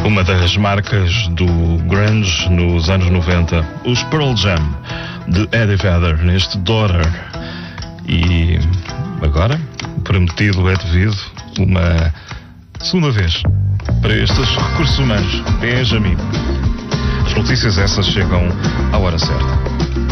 Uma das marcas do grunge nos anos 90, os Pearl Jam, de Eddie Vedder, neste Daughter. E agora, o prometido é devido uma segunda vez para estes recursos humanos. Benjamin. As notícias essas chegam à hora certa.